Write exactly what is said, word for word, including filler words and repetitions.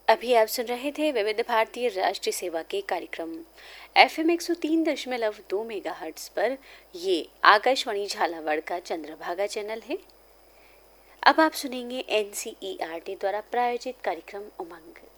अभी आप सुन रहे थे विविध भारतीय राष्ट्रीय सेवा के कार्यक्रम एफ एम एक सौ तीन दशमलव दो मेगा हर्ट्स पर। ये आकाशवाणी झालावाड़ का चंद्रभागा चैनल है। अब आप सुनेंगे N C E R T द्वारा प्रायोजित कार्यक्रम उमंग।